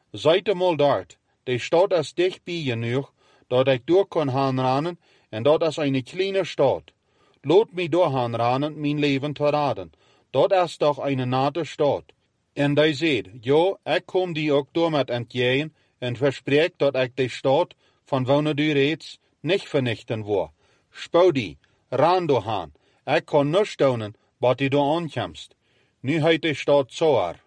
Zijt mal dort, de staat is dichtbij genoeg, dat ik door kan gaan ranen, en dat is een kleine stad. Laat mij door gaan ranen, mijn leven te raden. Dat is toch een nette stad. En hij zei, ja, ik kom die ook door met entgegen, en verspreek dat ik de stad, van wonen du reeds, niet vernichten wil. Spou die, ran door gaan. Ik kan niet doen, wat die door aankomst. Nu heet de stad Zoar.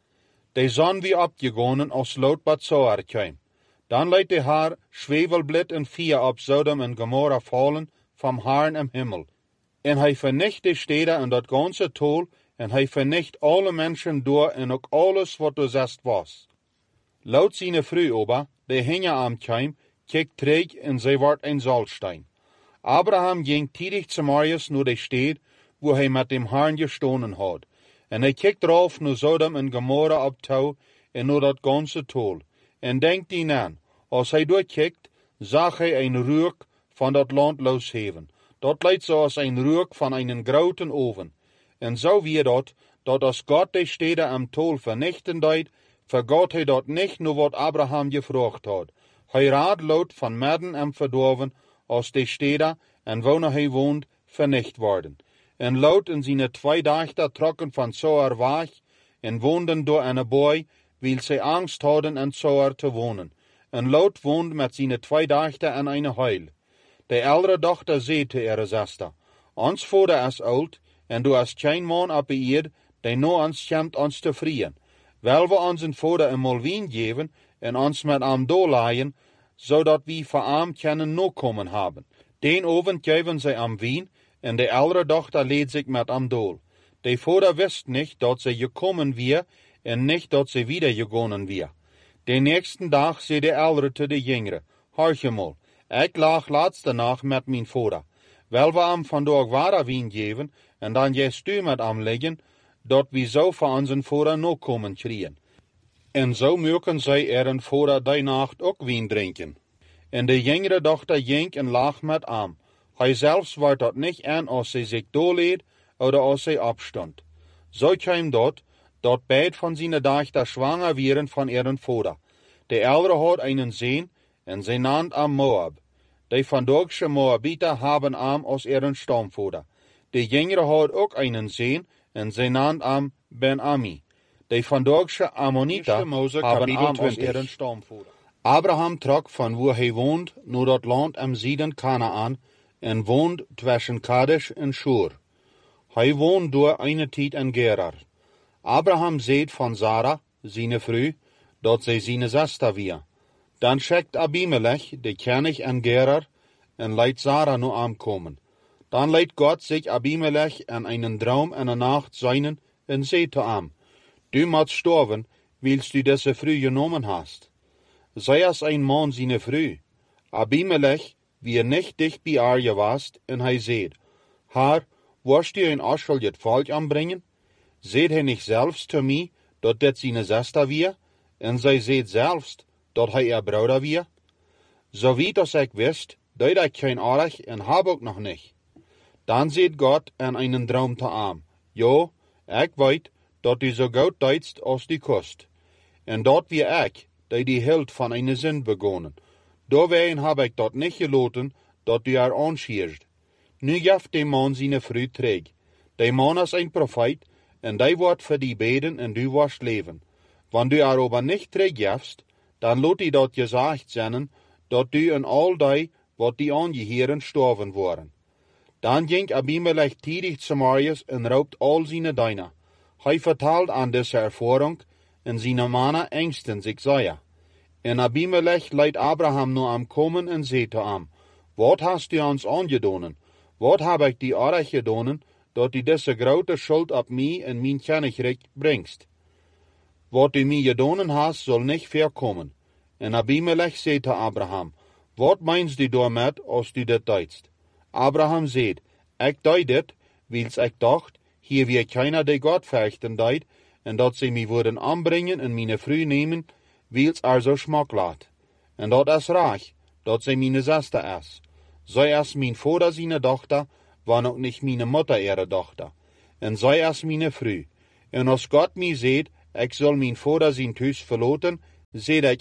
De zon wie opgegonen als Lot bat Zoar kwam. Dan leidt de haar zwevelblad en vier op Sodom en Gomorra vallen vom Herrn im Himmel. En hij vernicht de steden en dat ganze tol, en hij vernicht alle mensen door en ook alles wat er zest was. Laut zijn vrouw ober, de hingen am kwam, keek treeg en zij wordt een Salzstein. Abraham ging tidig zu Marius naar de stad, wo hij met dem Herrn gestonen had. En hij keek drauf naar Sodom en Gomorra op touw en naar dat ganze tol. En denkt ihn aan, als hij doorkijkt, zag hij een reuk van dat land losheven. Dat leidt zoals een reuk van een groten oven. En zo wie dat als God de steden am tol vernichten deed, vergot hij dat niet nur wat Abraham gevraagd had. Hij raad Lot van midden am verdorven, als de steden en wonen hij woont, vernicht worden. En Lot en zijn twee dochter trokken van Zoar weg en woonden door een boy, weil zij angst hadden in Zoar te wonen. En Lot woonde met zijn twee dochter in een huil. De oudere dochter zei te ihre zuster, ons vader is oud, en du hast geen man op de eerd, die no ons schämt ons te vrien. Wel we onze vader een mol wien geven, en ons met am doorlaaien, zodat we voor am kunnen no komen hebben. Den oven geven zij am wien, en de oudere dochter leed zich met am dool. De vader wist niet dat zij gekomen weer, en niet dat zij wieder gegaan weer. De nächsten dag zei de oudere te de jongere, hoorje mal, ik lag laatste nacht met mijn vader. Wel we am vandaag water wien geven, en dan gest u met am liggen, dat we zo voor onze vader no komen kriegen. En zo mögen zij eren vader die nacht ook wien drinken. En de jongere dochter ging en lag met am. Hij zelfs werd dat niet aan als zij zich doorleed, of als zij opstond. Zo kwam dat beid van zijn dochter zwanger waren van ihren vader. De oudere had einen zoon, en zij naamd am Moab. De vandaagse Moabiter hebben am als ihren stamvader. De jongere had ook einen zoon, en zij naamd am Ben-Ami. De vandaagse Ammoniter hebben am als ihren stamvader. Abraham trok van waar hij woont naar dat land am Zuiden Kanaan en woont tussen Kadesh en Shur. Hij woont door eine tijd in Gerar. Abraham zei van Sarah, zijn vrouw, dat zij zijn zuster weer. Dan schickt Abimelech, de König in Gerar, en leidt Sarah nu aankomen. Dan leidt God zich Abimelech in einen Traum in de nacht seinen en zei te am, du moet sterven, willst du deze vrouw genomen hast. Zij is een man zijn vrouw. Abimelech, wie nicht dicht bij haar geweest, en hij zei, haar, wirst du een afschuldigd volk aanbrengen? Zeid hij niet zelfs te mij, dat dit zijn zuster weer? En zij zeid zelfs, dat hij ihr broeder weer? Zo weet als ik wist, deed ik geen aardig en heb ook nog niet. Dan zeid God in einen droom te am, ja, ik weet, dat u zo goed deidst als die kost. En dat wie ik, die hield van een zin begonnen. Doorwegen heb ik dat niet gelaten, dat u haar aanschierst. Nu geft de man zijn vrouw terug. De man is een profeet, en die wordt voor die beden en du wordt leven. Wanneer du haar aber niet teruggefst, dan laat hij dat gezegd zijn, dat du en al die, wat die aangeheren, sterven worden. Dan ging Abimelech tidig zu Marius en raubt al zijn diener. Hij vertelt aan deze ervaring, en zijn mannen engsten zich zeer. En Abimelech leidt Abraham nu am komen en zei te am, wat hast du ons aangedonen? Wat heb ik die aardig gedonen, dat du deze grote schuld op mij en mijn koninkryk bringst? Wat du mij gedonen hast, zal niet voorkomen. En Abimelech zei te Abraham, wat meinst du daarmet, als du dit deidst? Abraham zei, ik deed dit, wils ik dacht, hier weer keiner de God verchten deed, en dat ze mij worden aanbrengen en mijn vrouw nemen, wils zo smak laat. En dat is raag, dat ze mijn zuster is. Zij is mijn vader zijn dochter, war ook niet mijn moeder ihre dochter. En zij is mijn vrouw. En als God mij zegt, ik zal mijn vader zijn thuis verlaten, Seht ich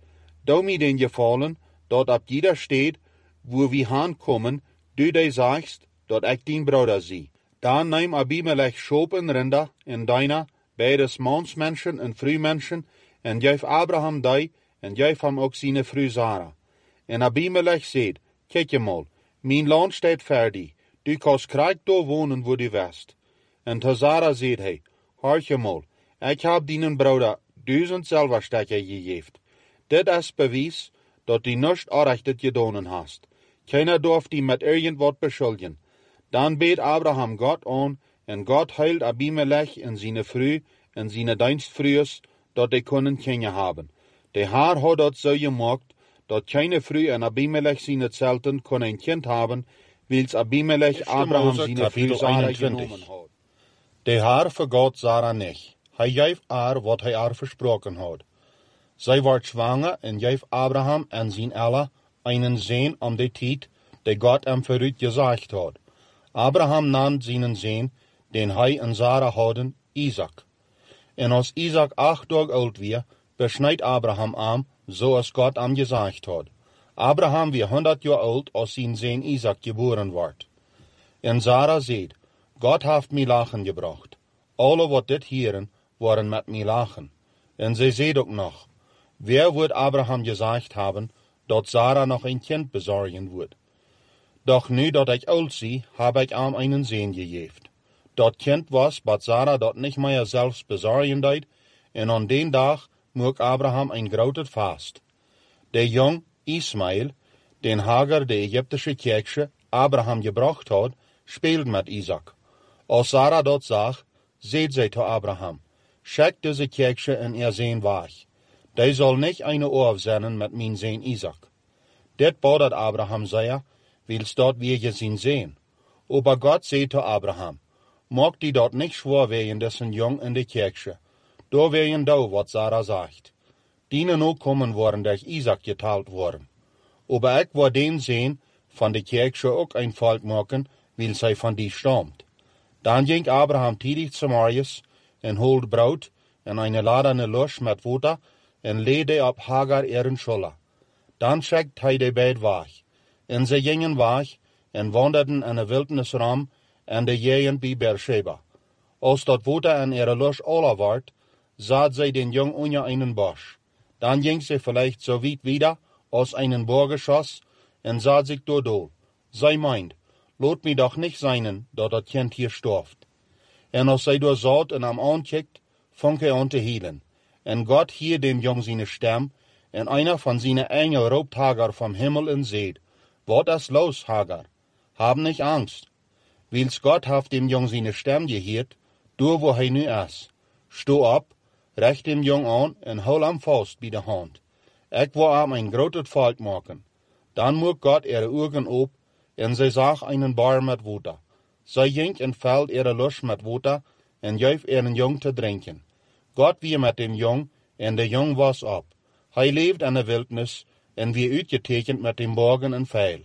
do mir den gefallen, dort ab jeder steht, wo wir hankommen, du de sagst, dort ich din Bruder sie. Dan neem Abimelech Schoop en Rinder en Dina, beides Mansmenschen en Frühmenschen, en geef Abraham die, en geef hem ook zijn vrouw Sarah. En Abimelech zegt, kijk je mal, mijn land staat fertig, du kannst krijg daar wonen wo du west. En te Sarah zegt hij, hoor je mal, ik heb dienen Bruder 1000 Silberstecher gegeven. Dit is bewijs, dat die nichts aanrechtet gedaan hast. Keiner durft die met irgendwat beschuldigen. Dan beet Abraham Gott an, en Gott heilt Abimelech en zijn vrouw en zijn dienstvrouws, dat die kunnen kinderen hebben. De Heer had dat zo gemaakt, dat keine vrouw en Abimelech zijn zelten kon een kind hebben, wils Abimelech Abraham zijn vrouw Sarah genomen had. De Heer vergat Sarah niet. Hij gaf haar wat hij haar versproken had. Zij werd zwanger en gaf Abraham en zijn Ella einen zoon om de tijd, die God hem vooruit gezegd had. Abraham nam zijn zoon, den hij en Sarah hadden, Isaac. En als Isaac 8 dagen oud was, besnijdt Abraham hem, zoals God hem gezegd had. Abraham was 100 jaar oud als zijn zoon Isaac geboren werd. En Sarah zei, God heeft mij lachen gebracht. Alle wat dit hieren, waren met mij lachen. En zij zei ook nog, wer wordt Abraham gezegd hebben, dat Sarah nog een kind bezorgen wordt. Doch nu dat ik oud zie, heb ik hem einen zoon gegeven. Dat kind was, wat Sarah dat niet meer zelfs bezorgen deed, en aan den dag mocht Abraham een groot vast. De jong Ismael, den Hagar de Egyptische kerkje Abraham gebracht had, speelt met Isaac. Als Sarah dat zag, zei zij tot Abraham, schik deze kerkje en zoon weg. Die zal niet eine oor zenden met mijn zoon Isaac. Dit boodert Abraham zei, wils dat wir je zien zijn. Aber Gott zei tot Abraham, mag die dat niet schwor wegen dessen jong in de kerkje. Door wegen do wat Sarah zegt. Dienen ook komen worden dat Isaac geteilt worden. Aber ik wil den zoon van de kerkje ook een volk maken, wils hij van die stammt. Dan ging Abraham tidig zu Marius en holt brood en eine ladene Lusch met water en leede op Hagar ihren Schulter. Dan schickt hij de beid weg. En ze gingen weg en wanderden in de wildnisram en de jegen bij Beersheba. Als dat water en ihre Lusch alle werd, zat zij den jong onder einen Bosch. Dan ging ze vielleicht so weit wieder als einen Bohrgeschoss en zat sich door dool. Zij meint, laat mij doch nicht seinen, dat dat kind hier storft. En als zij door zat en am aankijkt, fang hij aan te hielen. En Gott hier dem jong seine stem, en einer van seine Engel roept Hagar vom Himmel en zegt, wat is los, Hagar? Hab nicht Angst. Wils Gott heeft dem jong seine stem geheerd, door wo hij nu is. Sto op, recht dem jong aan en hol hem vast bij de hand. Ik wil hem een groot volk maken. Dan moet Gott ihre ogen op, en zij zag einen bar met water. Zij ging en veld ihre Lusch met water, en geef ihren jong te drinken. Gott wie met dem jong, en de jong was op. Hij leeft in de wildnis, en wie uitgetekend met dem Borgen en Pfeil.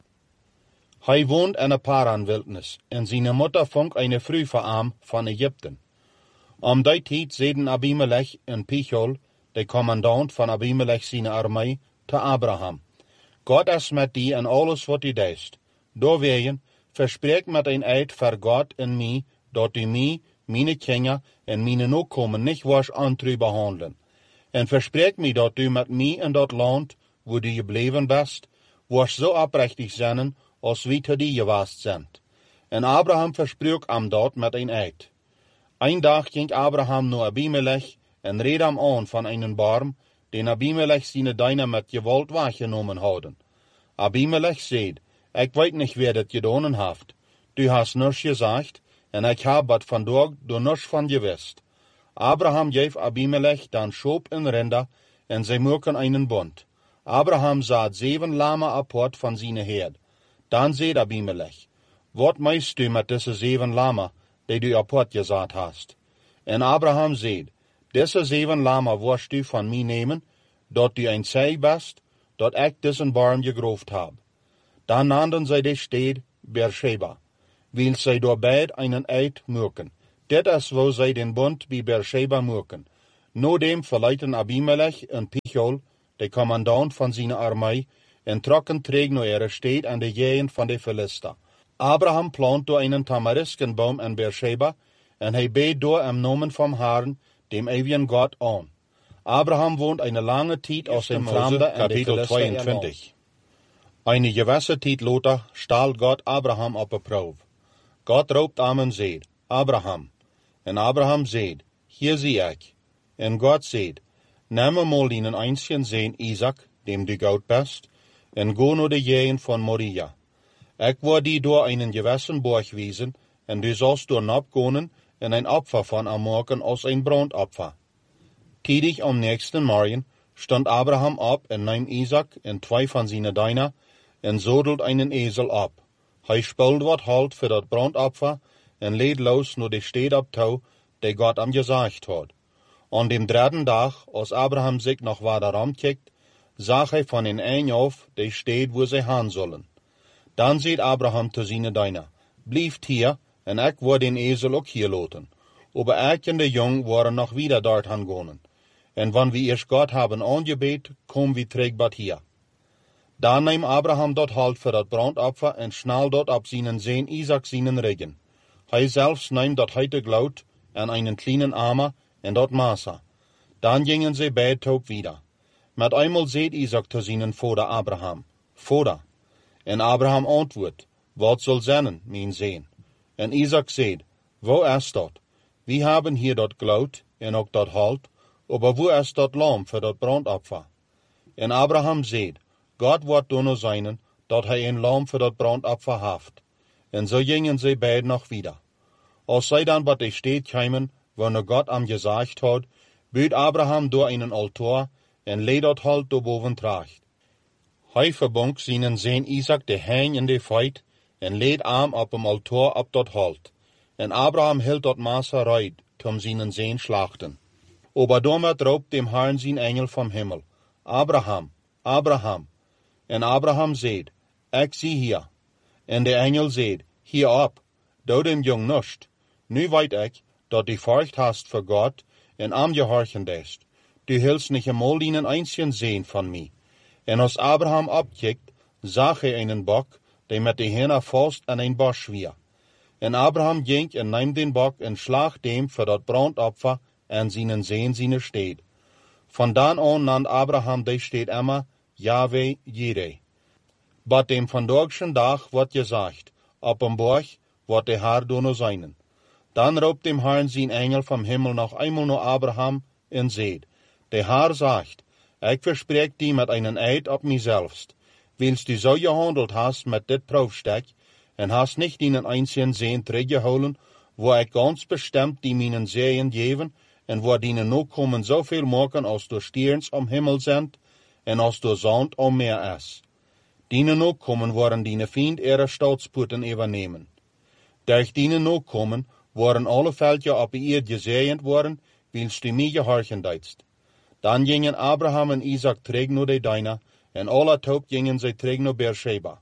Hij woont in de Paran-wildnis, en zijn moeder vond eine vrouw voor hem van Egypten. Om die tijd zeiden Abimelech en Pichol, de commandant van Abimelech zijn armee, te Abraham. God is met die en alles wat die deist. Doorwegen, verspreek met een eid voor God en mij, dat u mij, mijn kinderen en mijn nakomen niet was antru behandelen. En verspreek mij dat u met mij in dat land, wo du gebleven bent, was zo oprechtig zijn, als wie te die geweest zijn. En Abraham verspreek hem dat met een eid. Een dag ging Abraham naar Abimelech en reed hem aan van einen Baum, den Abimelech seine Diener met gewalt weggenomen hadden. Abimelech zei, ik weet niet wer dat gedaan heeft. Du hast nichts gezegd, en ik heb wat vandaag door nichts van gewist. Abraham gaf Abimelech dan Schoop en Rinder, en zij maken einen Bund. Abraham zat 7 Lama apart van zijn herd. Dan zei Abimelech, wat meist du met deze 7 Lama, die du apart gezet hast? En Abraham zei, deze 7 Lama wirst du van mij nemen, dat du een zij best, dat ik diesen Baum gegroofd heb. Dan nannten zij de stad Beersheba, wil zij door beid einen eid maken. Dit is wo zij den Bund bij Beersheba maken. Nodem verleiten Abimelech en Pichol, de commandant van zijn armee, en trokken terug naar ihre stad aan de gegend van de Philister. Abraham plant door einen tamariskenboom in Beersheba, en hij beet door am Namen vom Herrn, dem ewigen Gott, aan. Abraham woont eine lange tijd als een Fremde in de Philister 22. Eine gewisse tijd later staal Gott Abraham op een proef. Gott roept aan en zegt, Abraham. En Abraham zegt, hier zie ik. En Gott zegt, neem mal deinen einzigen Sohn Isaac, dem du goud bist, en go naar de gegend van Moria. Ik word die door einen gewissen Borg wiesen, en du sollst door opgaan en een Opfer van aanmaken als een brandopfer. Tidig am nächsten Morgen stond Abraham op en nam Isaac en 2 van zijn Diener en zodelt einen Esel op. Hij spult wat halt voor dat brandopfer en leed los naar de stad op toe, die Gott hem gezegd had. An dem 3. dag, als Abraham zich nog verder omkijkt, zag hij van een eind af de stad waar zij gaan zullen. Dan zegt Abraham te zijn Diener, blijft hier en ik word den Esel ook hier laten. Aber ik en de jong waren nog wieder dort gaan. En wanneer we eerst Gott hebben aangebet, komen we terug bij hier. Dan neemt Abraham dat halt voor dat brandopfer en snel dat op zijn Sohn Isaac zijn regen. Hij zelfs neemt dat heilige Glaut en einen kleinen Armer en dat Massa. Dan gingen ze beide ook wieder. Met einmal zegt Isaac te zijn vader Abraham, Vader. En Abraham antwoordt, wat zal zijn, mijn Sohn? En Isaac zegt, wo is dat? We hebben hier dat Glaut en ook dat halt, aber wo is dat lam voor dat brandopfer? En Abraham zegt, Gott wordt doen zijn, dat hij een lam voor dat brandopfer heeft. En zo gingen ze beide nog wieder. Als zij dan bij de stad kwamen, wanneer Gott am gezegd had, buit Abraham door einen altaar en leed dat halt door boven tracht. Hij verbonk zijn Sohn Isaac de hein in de feit en leed arm op dem altaar op dat halt. En Abraham hield dat Massa reit, tom zijn Sohn schlachten. Aber damit roept dem Herrn zijn Engel vom Himmel, Abraham, Abraham. En Abraham zegt, ik zie hier. En de Engel zegt, hier op, doe dem jong nust. Nu weet ik, dat du furcht hast voor Gott en am gehorchen dest. Du hilst nicht einmal deinen einzigen Sohn von mir. En als Abraham opkijkt, zag hij einen Bock, der met de Hände vast an ein Bosch wier. En Abraham ging en nam den Bock en slag dem voor dat brandopfer en zijn Sohn zijn stad. Van dan aan nannt Abraham de stad immer Yahweh Jireh. Bij dem vandaagschen dag wordt gezegd, op een borg wordt de Herr doen zijn. Dan roept dem Herrn zijn Engel vom Himmel nog einmal naar Abraham en zegt, de Herr zegt, ik verspreek die met einen Eid op mijzelfst, wils du zo gehandeld hast met dit proefstek, en hast nicht deinen einzigen Sohn teruggeholen, wo ik ganz bestimmt die meinen Seen geven, en wo deine Nachkommen zoveel maken als door Sterns am Himmel sind, en als door Sand am Meer is. Deine Nachkommen waren deine Feind ihre Staatsputten übernehmen. Durch deine Nachkommen waren alle Völker op ihr gezegend worden, wils du mir gehorchen deidst. Dan gingen Abraham en Isaac terug naar de Diener, en alle toop gingen zij terug naar Beersheba.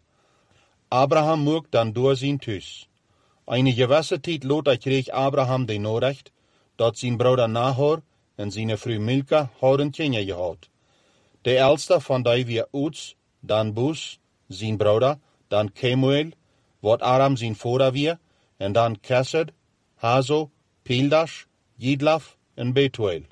Abraham mocht dan door zijn thuis. Eine gewisse tijd later kreeg Abraham de Nachricht, dat zijn broeder Nahor en zijn vrouw Milka hadden kinderen gehad. De oudste van die weer Uts, dan Bus, zijn broeder, dan Kemuel, wat Aram zijn vader weer, en dan Kesed, Hazo, Pildash, Jidlaf en Betuel.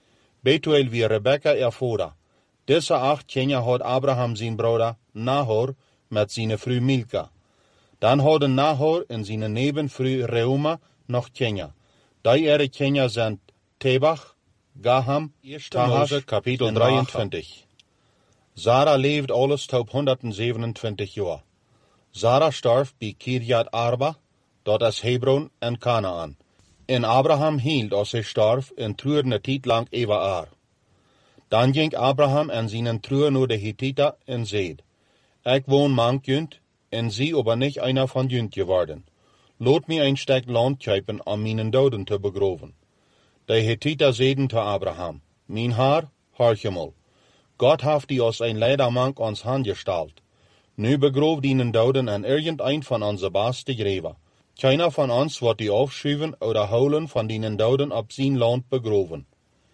Betuel wie Rebekka vader. Deze 8 kinderen had Abraham zijn broeder Nahor met zijn vrouw Milka. Dan hadden Nahor en zijn nevenvrouw Reuma nog kinderen. Die ihre kinderen zijn Tebach, Gaham, Tahas, kapitel 23. Sarah leefde alles tot 127 jaar. Sarah starf bij Kirjat Arba, dat is Hebron en Kanaan. En Abraham hield als hij starf en truurde een tijd lang over haar. Dan ging Abraham en zijn truur naar de Hittiter en zeid, ik woon mank junt, en zie aber nicht einer van junt geworden. Laat mij een stuk land kuipen om mijn doden te begroven. De Hittiter zeiden te Abraham, mijn Herr, horche mal. Gott heeft die als een leidermank ons handgestalt. Nu begroof dienen doden en irgendein van onze beste Gräber. Keiner van ons wordt die aufschuiven oder holen van dienen doden op zijn land begroven.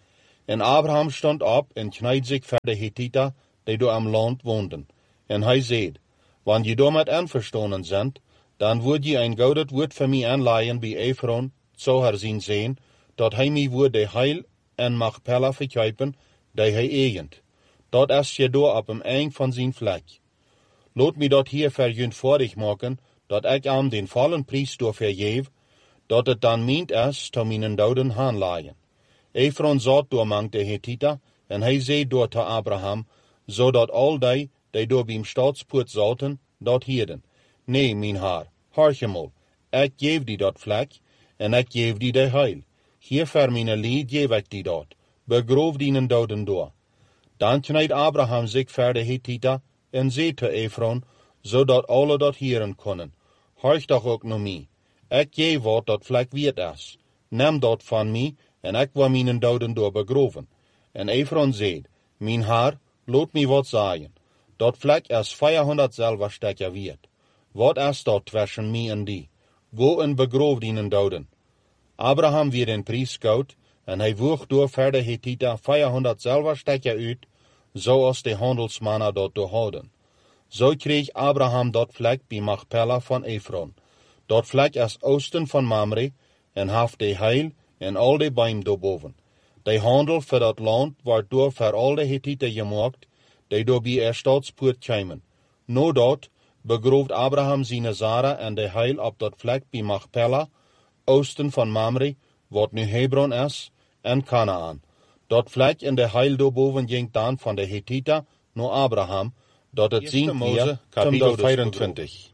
En Abraham stond op en kneed zich voor de Hittiter, die door am land woonden. En hij zei, wanneer je door met einverstonden zijn, dan wordt je een gouden woord voor mij aanleihen bij Ephron, zo herzien zijn, dat hij mij wordt de heil en Machpella verkuipen, die hij eigent. Dat is je door op hem eind van zijn vlek. Laat mij dat hier verjuntvoordig maken, dat ik aan den vollen prijs door vergeef, dat het dan meent is, te mijn doden aanleihen. Ephron zat door mang de Hittiter, en hij zei door te Abraham, zodat al die door beim staatspoort zaten, dat hierden. Nee, mijn haar, horch mal, ik geef die dat vlek, en ik geef die de heil. Hier voor mijn lied geef ik die dat, begroof die doden door. Dan kneed Abraham zich voor de Hittiter, en zei te Ephron, zodat alle dat hieren kunnen. Horch toch ook naar mij. Ik geef wat dat vlek weet is. Neem dat van mij, en ik wil mijn doden door begroven. En Ephron zei, mijn haar, laat mij wat zeggen. Dat vlek is 400 zilverstekken waard. Wat is dat tussen mij en die? Go en begroof die doden. Abraham werd een prijs goud, en hij woog door voor de Hittiter 400 zilverstekken uit, zoals de handelsmannen dat doorhouden. Zo kreeg Abraham dat vlek bij Machpella van Ephron. Dat vlek is oosten van Mamre, en heeft de heil en al de beim daarboven. De handel voor dat land wordt door voor al de Hittiter gemaakt, die door bij er staatspoort kwamen. No dat begrooft Abraham zijn Sarah en de heil op dat vlek bij Machpella, oosten van Mamre, wat nu Hebron is, en Kanaan. Dat vlek en de heil daarboven ging dan van de Hittiter naar Abraham, dat het zien weer, kapitel 24.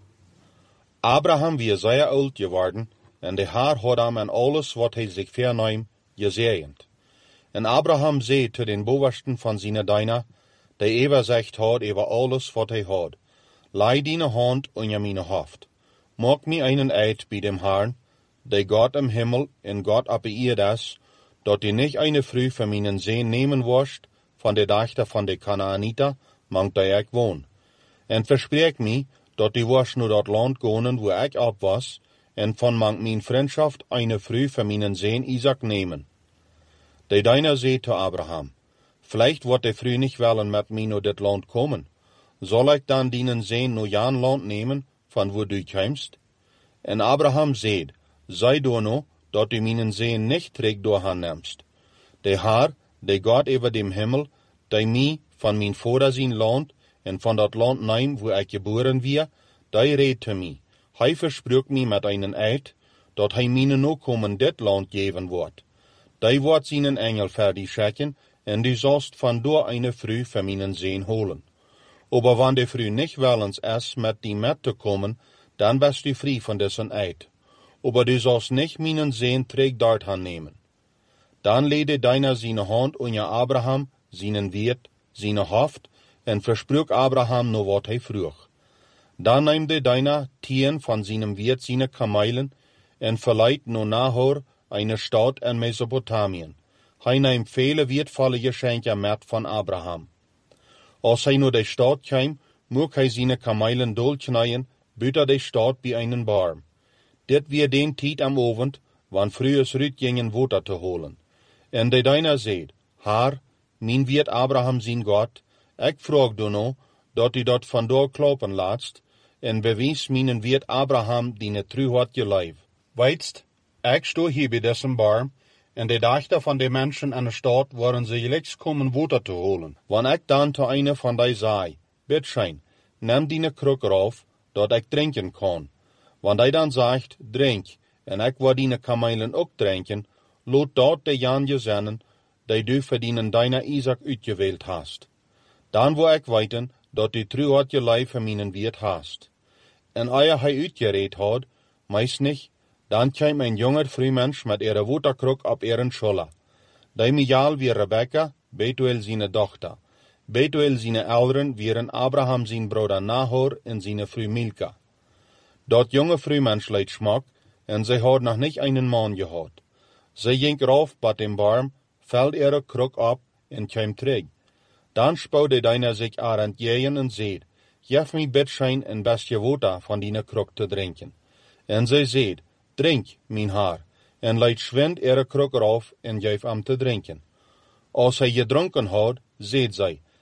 Abraham weer zeer oud geworden, en de haar had hem en alles wat hij zich verneem, gezegend. En Abraham zei te den bovensten van zijn diener, die overzicht had over alles wat hij had, leid die hand onder mijn hoofd. Maak mij einen eid bij dem Herrn, die Gott im Himmel en Gott op de Erde is, dat die nicht eine Früh von meinen Seen nehmen wirst, von der Dachter von de Kanaaniter, mangt da ich wohn. En verspreek mij, dat die wirst nur dat Land gonen, wo ich ab was, en von mangt mijn Freundschaft eine Früh von meinen Seen Isaac nehmen. De Diener zei zu Abraham, vielleicht wird de Früh nicht wollen mit mir nur dit Land kommen. Soll ich dann dienen Seen nur jan Land nehmen, von wo du kommst? En Abraham zei, sei du no, dat du meinen Seen nicht trägt durchnimmst. De Herr, de Gott über dem Himmel, die mij von mein Vater sein Land en von dat Land neem, wo ich geboren wir, die redt zu mij. Hij versprücht mij met einen Eid, dat hij mijn Nachkommen dit Land geven wordt. Die wordt seinen Engel fertig schicken, en du sollst von door eine Früh für meinen Seen holen. Aber wann de Früh nicht willens ist, mit die mit zu kommen, dann bist du frei von dessen Eid. Aber du sollst nicht meinen Seen träg dort nehmen. Dann legte deiner seine Hand unter Abraham, seinen Wirt, seine Haft, en versprüch Abraham nur wat hij vroeg. Dan neemde deiner Tieren von seinem Wirt seine Kamelen, en verleiht nur Nahor eine Stadt in Mesopotamien. Hij neemt viele wertvolle Geschenke mit von Abraham. Als hij nur de Stadt kwam, mocht hij seine Kamelen dolkneien, buiten de Stadt bij einen Baum. Dit weer den tijd am Abend, wann frühes Rüt gingen Water te holen. En de Diener zei, Haar, mijn Wirt Abraham zijn Gott, ik vraag du no, dat u dat vandoor kloppen laatst, en bewijs mijn Wirt Abraham die tru had geleef. Weitst, ik sto hier bij dessen Baum, en de dachten van de mensen in de stad waren ze gelijks komen Water te holen. Wanneer ik dan te eine van die zei, bitschein, neem die kruk rauf, dat ik drinken kan. Want hij dan zegt, drink, en ik wil die kamelen ook drinken, laat dat de janje zennen, die du voor die deiner Isaac uitgewählt hast. Dan wil ik weten, dat du tru had je lijf voor mijn Wirt hast. En eer hij uitgereed had, meist niet, dan kwam een jonger Frühmensch met ihre Waterkruk op ihren Schulter. Die Mijal wie Rebecca, Betuel seine Tochter. Betuel seine Eltern wieren Abraham sein Bruder Nahor en seine Früh Milka. Dat junge Frühmensch leid Schmack, en sie had noch nicht einen Mann gehad. Sie ging rauf bei dem Baum, fällt ihre Kruk ab en kwam terug. Dan spouwde deiner sich aan jeien en zeid, geef mij bitschein en bestje water van die kruk te drinken. En zij zeid, drink, mijn haar, en leid schwind ihre Kruk rauf en geef am te drinken. Als hij gedronken had, zeide zij,